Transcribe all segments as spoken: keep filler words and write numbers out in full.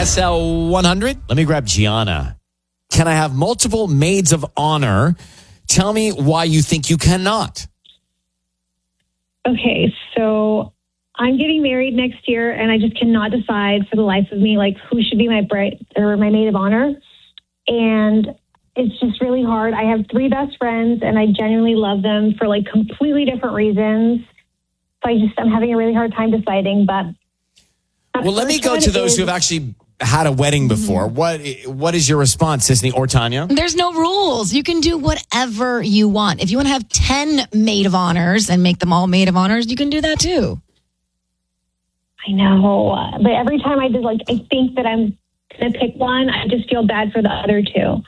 S L one hundred. Let me grab Gianna. Can I have multiple maids of honor? Tell me why you think you cannot. Okay, so I'm getting married next year, and I just cannot decide for the life of me, like, who should be my bride or my maid of honor. And it's just really hard. I have three best friends, and I genuinely love them for, like, completely different reasons. So I just, I'm having a really hard time deciding, but... Well, let me go to those who have actually had a wedding before. Mm-hmm. What What is your response, Sisney or Tanya? There's no rules. You can do whatever you want. If you want to have ten maid of honors and make them all maid of honors, you can do that too. I know. But every time I just, like, I think that I'm going to pick one, I just feel bad for the other two.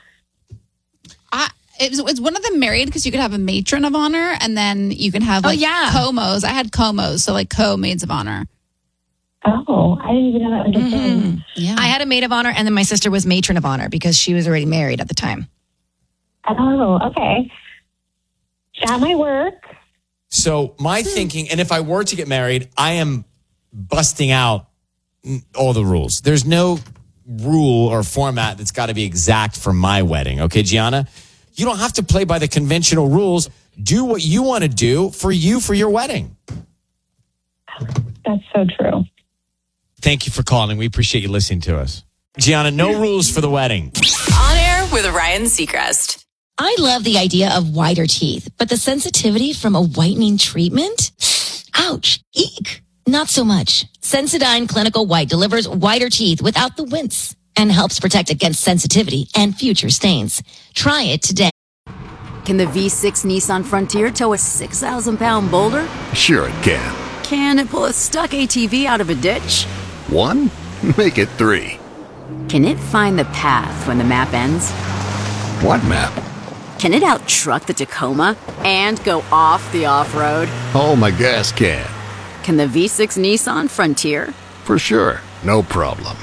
I, is, is one of them married? Because you could have a matron of honor, and then you can have, like, oh, yeah. comos. I had comos, so, like, co-maids of honor. Oh, I didn't even know that was a thing. Mm-hmm. Yeah. I had a maid of honor, and then my sister was matron of honor because she was already married at the time. Oh, okay. That might work. So my hmm. thinking, and if I were to get married, I am busting out all the rules. There's no rule or format that's got to be exact for my wedding. Okay, Gianna? You don't have to play by the conventional rules. Do what you want to do for you for your wedding. That's so true. Thank you for calling. We appreciate you listening to us. Gianna, no rules for the wedding. On Air with Ryan Seacrest. I love the idea of whiter teeth, but the sensitivity from a whitening treatment? Ouch. Eek. Not so much. Sensodyne Clinical White delivers whiter teeth without the wince and helps protect against sensitivity and future stains. Try it today. Can the V six Nissan Frontier tow a six thousand pound boulder? Sure it can. Can it pull a stuck A T V out of a ditch? One? Make it three. Can it find the path when the map ends? What map? Can it out-truck the Tacoma and go off the off-road? Oh, my gas can. Can the V six Nissan Frontier? For sure. No problem.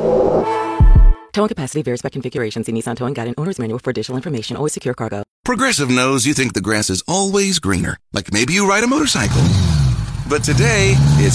Towing capacity varies by configuration. See Nissan Towing Guide and Owner's Manual for additional information. Always secure cargo. Progressive knows you think the grass is always greener. Like maybe you ride a motorcycle. But today, it's